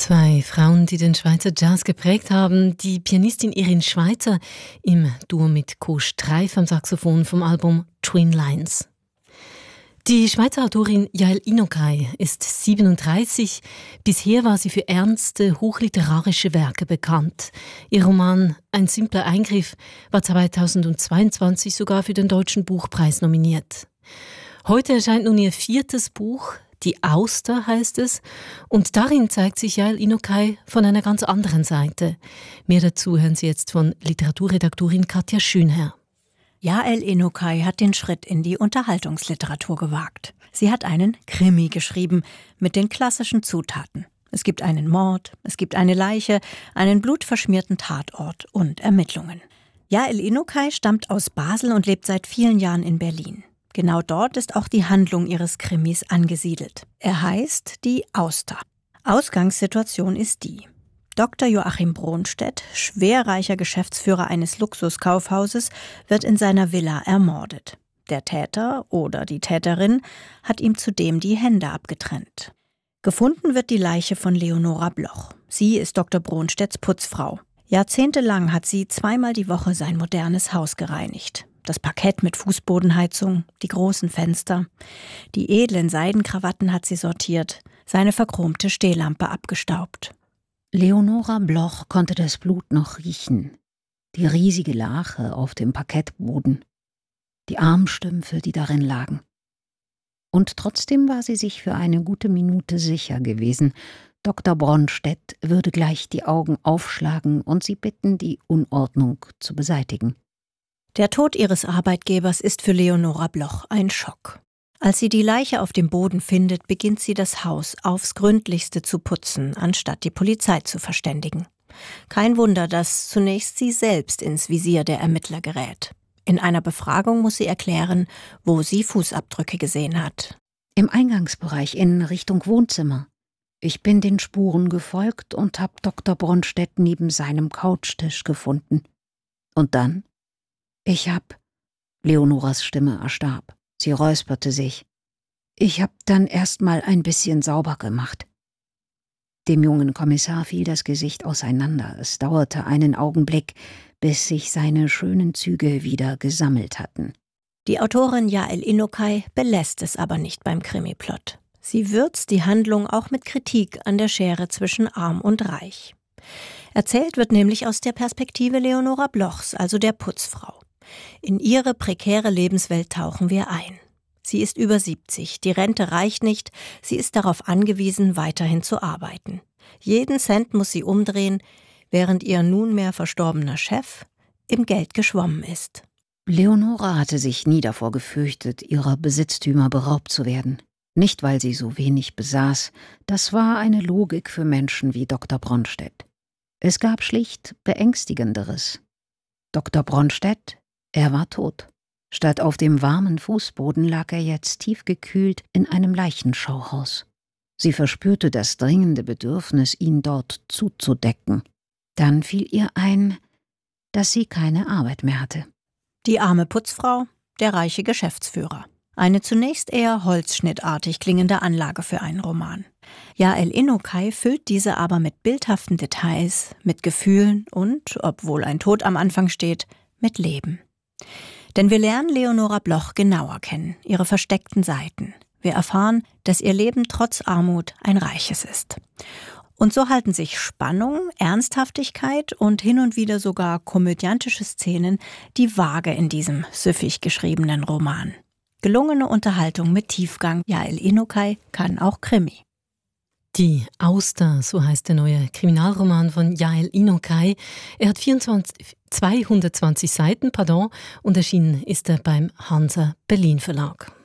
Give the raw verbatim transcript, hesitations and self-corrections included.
Zwei Frauen, die den Schweizer Jazz geprägt haben. Die Pianistin Irin Schweizer im Duo mit Co. Streif am Saxophon vom Album Twin Lines. Die Schweizer Autorin Yael Inokai ist siebenunddreißig. Bisher war sie für ernste, hochliterarische Werke bekannt. Ihr Roman Ein simpler Eingriff war zweitausendzweiundzwanzig sogar für den Deutschen Buchpreis nominiert. Heute erscheint nun ihr viertes Buch, Die Auster heißt es, und darin zeigt sich Yael Inokai von einer ganz anderen Seite. Mehr dazu hören Sie jetzt von Literaturredaktorin Katja Schönherr. Yael Inokai hat den Schritt in die Unterhaltungsliteratur gewagt. Sie hat einen Krimi geschrieben mit den klassischen Zutaten. Es gibt einen Mord, es gibt eine Leiche, einen blutverschmierten Tatort und Ermittlungen. Yael Inokai stammt aus Basel und lebt seit vielen Jahren in Berlin. Genau dort ist auch die Handlung ihres Krimis angesiedelt. Er heißt Die Auster. Ausgangssituation ist die: Doktor Joachim Bronstedt, schwerreicher Geschäftsführer eines Luxuskaufhauses, wird in seiner Villa ermordet. Der Täter oder die Täterin hat ihm zudem die Hände abgetrennt. Gefunden wird die Leiche von Leonora Bloch. Sie ist Doktor Bronstedts Putzfrau. Jahrzehntelang hat sie zweimal die Woche sein modernes Haus gereinigt. Das Parkett mit Fußbodenheizung, die großen Fenster. Die edlen Seidenkrawatten hat sie sortiert, seine verchromte Stehlampe abgestaubt. Leonora Bloch konnte das Blut noch riechen. Die riesige Lache auf dem Parkettboden. Die Armstümpfe, die darin lagen. Und trotzdem war sie sich für eine gute Minute sicher gewesen, Doktor Bronstedt würde gleich die Augen aufschlagen und sie bitten, die Unordnung zu beseitigen. Der Tod ihres Arbeitgebers ist für Leonora Bloch ein Schock. Als sie die Leiche auf dem Boden findet, beginnt sie das Haus aufs Gründlichste zu putzen, anstatt die Polizei zu verständigen. Kein Wunder, dass zunächst sie selbst ins Visier der Ermittler gerät. In einer Befragung muss sie erklären, wo sie Fußabdrücke gesehen hat. Im Eingangsbereich in Richtung Wohnzimmer. Ich bin den Spuren gefolgt und habe Doktor Bronstedt neben seinem Couchtisch gefunden. Und dann? Ich hab... Leonoras Stimme erstarb. Sie räusperte sich. Ich hab dann erst mal ein bisschen sauber gemacht. Dem jungen Kommissar fiel das Gesicht auseinander. Es dauerte einen Augenblick, bis sich seine schönen Züge wieder gesammelt hatten. Die Autorin Yael Inokai belässt es aber nicht beim Krimiplot. Sie würzt die Handlung auch mit Kritik an der Schere zwischen Arm und Reich. Erzählt wird nämlich aus der Perspektive Leonora Blochs, also der Putzfrau. In ihre prekäre Lebenswelt tauchen wir ein. Sie ist über siebzig, die Rente reicht nicht, sie ist darauf angewiesen, weiterhin zu arbeiten. Jeden Cent muss sie umdrehen, während ihr nunmehr verstorbener Chef im Geld geschwommen ist. Leonora hatte sich nie davor gefürchtet, ihrer Besitztümer beraubt zu werden. Nicht, weil sie so wenig besaß, das war eine Logik für Menschen wie Doktor Bronstedt. Es gab schlicht Beängstigenderes. Doktor Bronstedt, er war tot. Statt auf dem warmen Fußboden lag er jetzt tiefgekühlt in einem Leichenschauhaus. Sie verspürte das dringende Bedürfnis, ihn dort zuzudecken. Dann fiel ihr ein, dass sie keine Arbeit mehr hatte. Die arme Putzfrau, der reiche Geschäftsführer. Eine zunächst eher holzschnittartig klingende Anlage für einen Roman. Yael Inokai füllt diese aber mit bildhaften Details, mit Gefühlen und, obwohl ein Tod am Anfang steht, mit Leben. Denn wir lernen Leonora Bloch genauer kennen, ihre versteckten Seiten. Wir erfahren, dass ihr Leben trotz Armut ein reiches ist. Und so halten sich Spannung, Ernsthaftigkeit und hin und wieder sogar komödiantische Szenen die Waage in diesem süffig geschriebenen Roman. Gelungene Unterhaltung mit Tiefgang. Yael Inokai kann auch Krimi. Die Auster, so heißt der neue Kriminalroman von Yael Inokai. Er hat zweihundertzwanzig Seiten, pardon, und erschienen ist er beim Hansa Berlin Verlag.